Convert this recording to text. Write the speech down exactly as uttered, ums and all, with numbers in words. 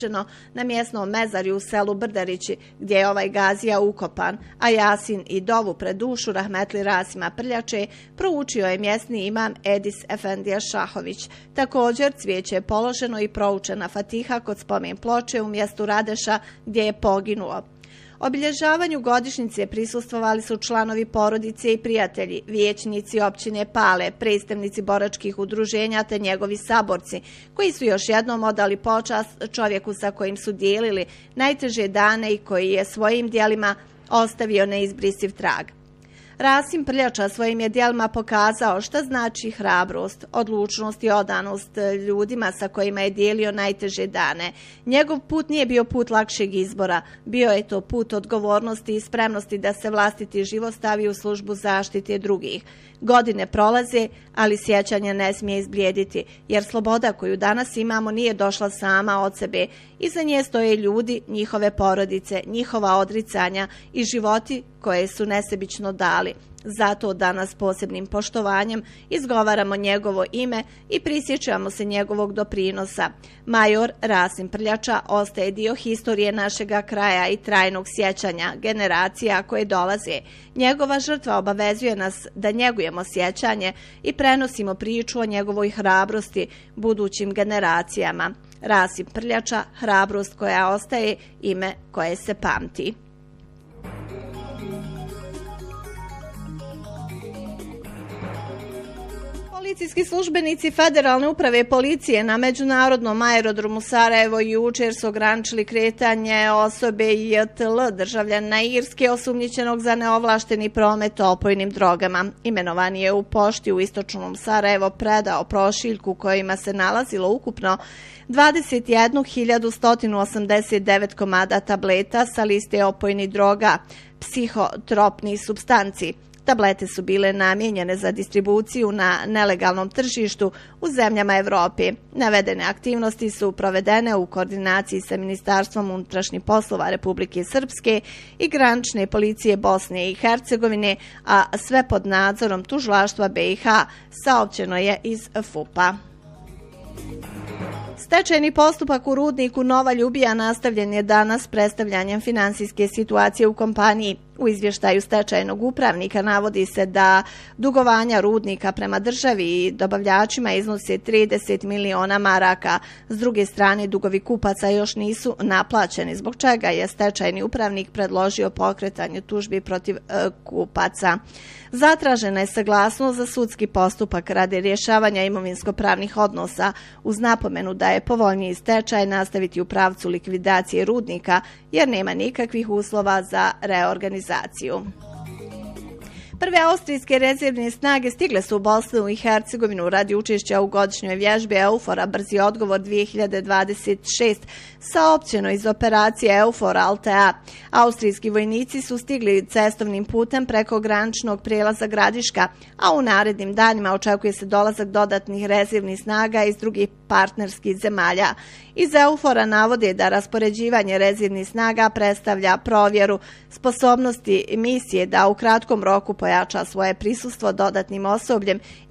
na mjesnom mezarju u selu Brdarići, gdje je ovaj gazija ukopan, a Jasin i dovu pred dušu rahmetli Rasima Prljače proučio je mjesni imam Edis Efendija Šahović. Također cvijeće je položeno i proučena fatiha kod spomen ploče u mjestu Radeša gdje je poginuo. Obilježavanju godišnjice prisustvovali su članovi porodice i prijatelji, vijećnici općine Pale, predstavnici boračkih udruženja te njegovi saborci, koji su još jednom odali počast čovjeku sa kojim su dijelili najteže dane i koji je svojim djelima ostavio neizbrisiv trag. Rasim Prljača svojim je djelima pokazao šta znači hrabrost, odlučnost i odanost ljudima sa kojima je dijelio najteže dane. Njegov put nije bio put lakšeg izbora, bio je to put odgovornosti i spremnosti da se vlastiti život stavi u službu zaštite drugih. Godine prolaze, ali sjećanje ne smije izblijediti, jer sloboda koju danas imamo nije došla sama od sebe. Iza nje stoje ljudi, njihove porodice, njihova odricanja i životi koje su nesebično dali. Zato danas posebnim poštovanjem izgovaramo njegovo ime i prisjećamo se njegovog doprinosa. Major Rasim Prljača ostaje dio historije našega kraja i trajnog sjećanja generacija koje dolaze. Njegova žrtva obavezuje nas da njegujemo sjećanje i prenosimo priču o njegovoj hrabrosti budućim generacijama. Rasim Prljača, hrabrost koja ostaje, ime koje se pamti. Policijski službenici Federalne uprave policije na međunarodnom aerodromu Sarajevo jučer su ograničili kretanje osobe J T L, državljana Irske, osumnjičenog za neovlašteni promet opojnim drogama. Imenovan je u pošti u istočnom Sarajevo predao prošiljku kojima se nalazilo ukupno dvadeset jednu hiljadu sto osamdeset devet komada tableta sa liste opojnih droga, psihotropnih supstanci. Tablete su bile namijenjene za distribuciju na nelegalnom tržištu u zemljama Evrope. Navedene aktivnosti su provedene u koordinaciji sa Ministarstvom unutrašnjih poslova Republike Srpske i granične policije Bosne i Hercegovine, a sve pod nadzorom tužilaštva B i H, saopćeno je iz F U P-a. Stečajni postupak u rudniku Nova Ljubija nastavljen je danas predstavljanjem finansijske situacije u kompaniji. U izvještaju stečajnog upravnika navodi se da dugovanja rudnika prema državi i dobavljačima iznose trideset miliona maraka. S druge strane, dugovi kupaca još nisu naplaćeni, zbog čega je stečajni upravnik predložio pokretanje tužbi protiv e, kupaca. Zatražena je saglasnost za sudski postupak radi rješavanja imovinsko-pravnih odnosa, uz napomenu da je povoljniji stečaj nastaviti u pravcu likvidacije rudnika, jer nema nikakvih uslova za reorganizaciju. Prve austrijske rezervne snage stigle su u Bosnu i Hercegovinu radi učešća u godišnjoj vježbi EUFOR-a Brzi odgovor dvije hiljade dvadeset šest, saopćeno iz operacije EUFOR Altea. Austrijski vojnici su stigli cestovnim putem preko graničnog prijelaza Gradiška, a u narednim danima očekuje se dolazak dodatnih rezervnih snaga iz drugih partnerskih zemalja. Iz EUFOR-a navode da raspoređivanje rezervnih snaga predstavlja provjeru sposobnosti misije da u kratkom roku pojača svoje prisustvo dodatnim osobljem